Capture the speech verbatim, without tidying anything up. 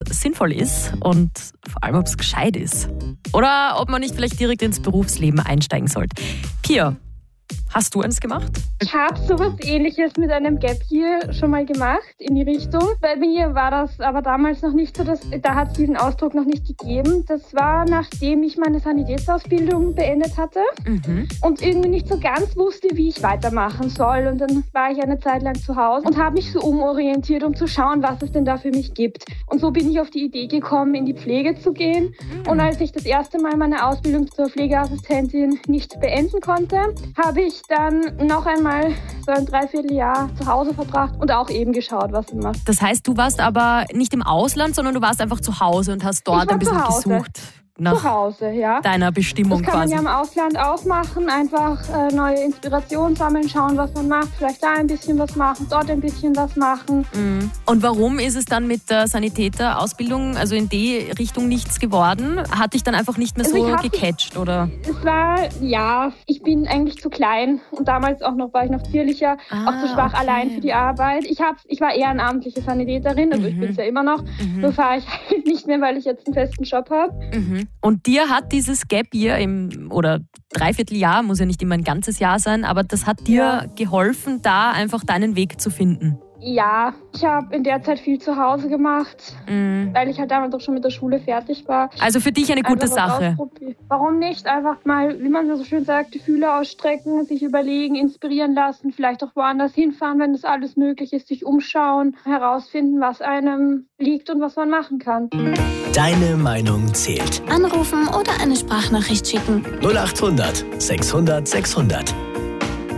sinnvoll ist und vor allem, ob es gescheit ist. Oder ob man nicht vielleicht direkt ins Berufsleben einsteigen sollte. Pia, hast du eins gemacht? Ich habe sowas Ähnliches mit einem Gap Year schon mal gemacht in die Richtung. Bei mir war das aber damals noch nicht so, dass, da hat es diesen Ausdruck noch nicht gegeben. Das war, nachdem ich meine Sanitätsausbildung beendet hatte Mhm. und irgendwie nicht so ganz wusste, wie ich weitermachen soll. Und dann war ich eine Zeit lang zu Hause und habe mich so umorientiert, um zu schauen, was es denn da für mich gibt. Und so bin ich auf die Idee gekommen, in die Pflege zu gehen. Und als ich das erste Mal meine Ausbildung zur Pflegeassistentin nicht beenden konnte, habe ich dann noch einmal so ein Dreivierteljahr zu Hause verbracht und auch eben geschaut, was ich mache. Das heißt, du warst aber nicht im Ausland, sondern du warst einfach zu Hause und hast dort Ich war ein bisschen zu Hause. gesucht nach Zu Hause, ja. deiner Bestimmung Das kann quasi. man ja im Ausland auch machen, einfach äh, neue Inspirationen sammeln, schauen, was man macht, vielleicht da ein bisschen was machen, dort ein bisschen was machen. Mhm. Und warum ist es dann mit der Sanitäterausbildung, also in die Richtung nichts geworden? Hat dich dann einfach nicht mehr Also so ich hab- gecatcht, oder? Es war, ja, ich bin eigentlich zu klein und damals auch noch war ich noch zierlicher, Ah, auch zu schwach okay. allein für die Arbeit. Ich, hab, ich war ehrenamtliche Sanitäterin, also ich Mhm. bin es ja immer noch, Mhm. nur fahre ich halt nicht mehr, weil ich jetzt einen festen Job habe. Mhm. Und dir hat dieses Gap Year im, oder Dreivierteljahr, muss ja nicht immer ein ganzes Jahr sein, aber das hat dir Ja. geholfen, da einfach deinen Weg zu finden. Ja, ich habe in der Zeit viel zu Hause gemacht, Mhm. weil ich halt damals auch schon mit der Schule fertig war. Also für dich eine gute Einfach was Sache. ausprobieren. Warum nicht? Einfach mal, wie man so schön sagt, die Fühler ausstrecken, sich überlegen, inspirieren lassen, vielleicht auch woanders hinfahren, wenn das alles möglich ist, sich umschauen, herausfinden, was einem liegt und was man machen kann. Deine Meinung zählt. Anrufen oder eine Sprachnachricht schicken. null acht hundert sechshundert sechshundert.